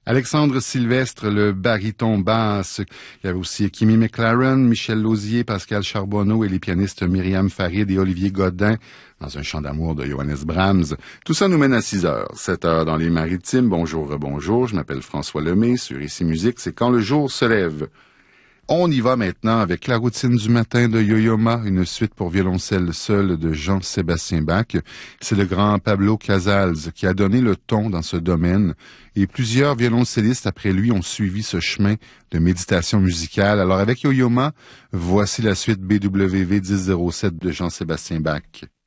Alexandre Sylvestre, le baryton basse. Il y avait aussi Kimi McLaren, Michel Lausier, Pascal Charbonneau et les pianistes Myriam Farid et Olivier Godin dans un chant d'amour de Johannes Brahms. Tout ça nous mène à 6 heures. 7 heures dans les Maritimes. Bonjour, bonjour. Je m'appelle François Lemay. Sur Ici Musique, c'est Quand le jour se lève. On y va maintenant avec la routine du matin de Yo-Yo Ma, une suite pour violoncelle seul de Jean-Sébastien Bach. C'est le grand Pablo Casals qui a donné le ton dans ce domaine et plusieurs violoncellistes après lui ont suivi ce chemin de méditation musicale. Alors avec Yo-Yo Ma, voici la suite BWV 1007 de Jean-Sébastien Bach.